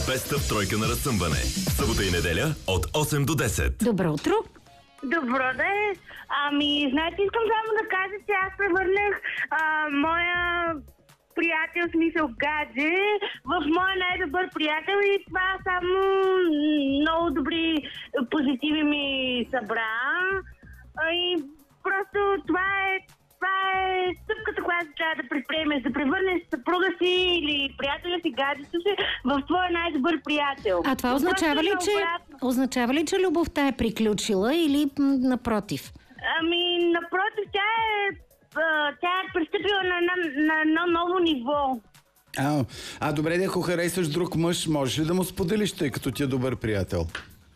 Беста тройка на разсъмване. Събота и неделя от 8 до 10. Добро утро. Добро да е. Знаете, искам само да кажа, че аз превърнах моя приятел, смисъл Гадже, в моя най-добър приятел и това само много добри позитиви ми събра. И просто това е стъпката, която трябва да предприемеш, да превърнеш съпруга си или приятеля си, гаджето си, в твоя най-добър приятел. А това означава ли, че любовта е приключила или напротив? Напротив, тя е пристъпила на едно ново ниво. Добре, ако харесваш друг мъж, можеш ли да му споделиш, тъй като ти е добър приятел?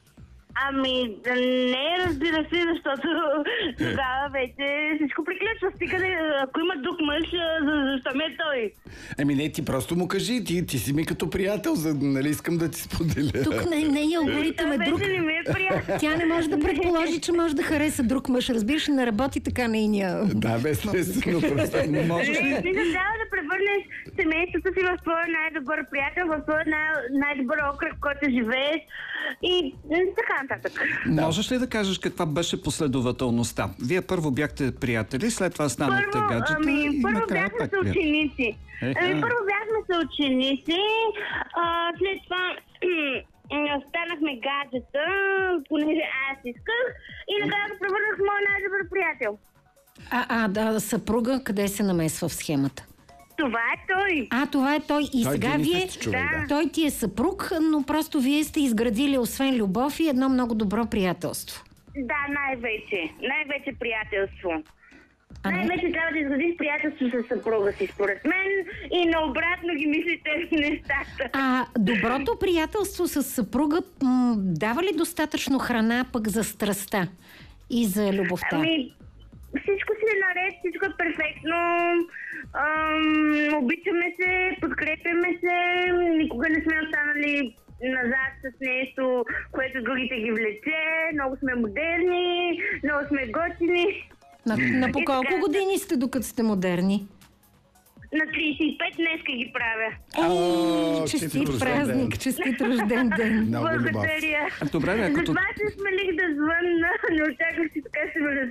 Не, разбира се, защото тогава вече всичко приключва. Ако има друг мъж, защо ме е той? Не, ти просто му кажи, ти си ми като приятел, искам да ти споделя. Тук не алгоритъм е друг. Не ми е приятел. Тя не може да предположи, че може да хареса друг мъж. Разбираш, не работи така нейния. Да, естествено, просто не можеш ли? Трябва да превърнеш семейството си в твой най-добър приятел, в твой най-добър окръг, в който живееш и така нататък. Можеш ли да кажеш каква беше последователността? Вие първо бяхте приятели, след това станахте гаджета и първо накрая бяхме пак приятели. съученици. Първо бяхме съученици, след това станахме гаджета, понеже аз исках, и накрая го превърнах в мой най-добър приятел. Да, съпруга къде се намесва в схемата? Това е той. Това е той. И той сега вие... Той ти е съпруг, но просто вие сте изградили освен любов и едно много добро приятелство. Да, най-вече приятелство. Най-вече трябва да изградиш приятелство с съпруга си, според мен, и наобратно ги мислите нещата. Доброто приятелство с съпруга дава ли достатъчно храна пък за страстта и за любовта? Всичко си е наред, всичко е перфектно. Обичаме се, подкрепяме се, никога не сме останали назад с нещо, което другите ги влече. Много сме модерни, много сме готини. На по колко години сте, докато сте модерни? На 35 днеска ги правя. Честит празник, честит рожден ден. Благодаря. Добре, Затова се смелих да звънна, не очаквах, че така ще ме